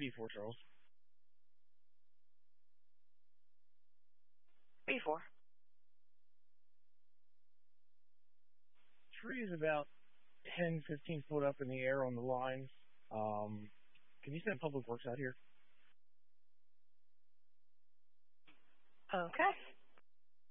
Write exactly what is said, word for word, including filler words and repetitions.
B four, Charles. B four. Tree is about ten, fifteen foot up in the air on the lines. Um, can you send Public Works out here? Okay.